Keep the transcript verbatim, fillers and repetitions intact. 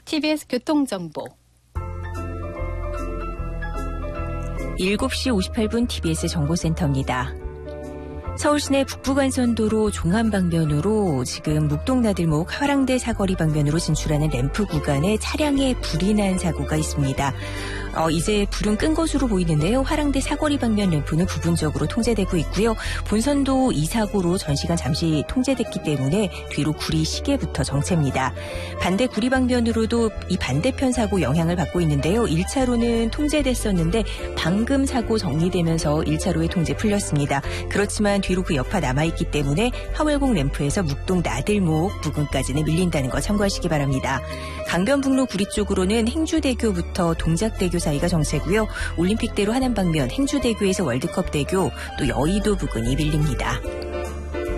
티비에스 교통정보. 일곱 시 오십팔 분 티비에스 정보센터입니다. 서울 시내 북부간선도로 종암 방면으로 지금 묵동나들목 화랑대 사거리 방면으로 진출하는 램프 구간에 차량에 불이 난 사고가 있습니다. 어, 이제 불은 끈 것으로 보이는데요. 화랑대 사거리 방면 램프는 부분적으로 통제되고 있고요. 본선도 이 사고로 전시간 잠시 통제됐기 때문에 뒤로 구리 시계부터 정체입니다. 반대 구리 방면으로도 이 반대편 사고 영향을 받고 있는데요. 일 차로는 통제됐었는데 방금 사고 정리되면서 일 차로의 통제 풀렸습니다. 그렇지만 뒤로 그 여파 남아있기 때문에 하월곡 램프에서 묵동 나들목 부근까지는 밀린다는 거 참고하시기 바랍니다. 강변북로 구리 쪽으로는 행주대교부터 동작대교 사이가 정체고요. 올림픽대로 하남 방면 행주대교에서 월드컵대교 또 여의도 부근이 밀립니다.